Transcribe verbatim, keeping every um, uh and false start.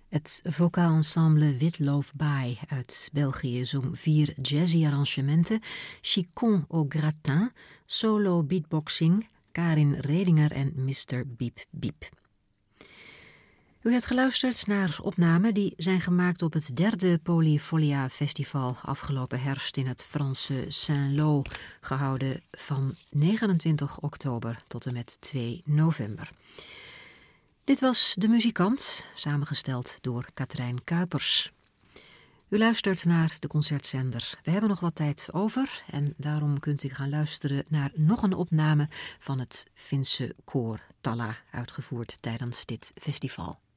Het vocaal ensemble Witloof-Baai uit België zong vier jazzy arrangementen, Chicon au gratin, solo beatboxing, Karin Redinger en mister Biep Biep. U hebt geluisterd naar opnamen die zijn gemaakt op het derde Polyfolia Festival afgelopen herfst in het Franse Saint-Lô, gehouden van negenentwintig oktober tot en met twee november. Dit was De Muzikant, samengesteld door Katrijn Kuipers. U luistert naar de concertzender. We hebben nog wat tijd over en daarom kunt u gaan luisteren naar nog een opname van het Finse koor Talla, uitgevoerd tijdens dit festival.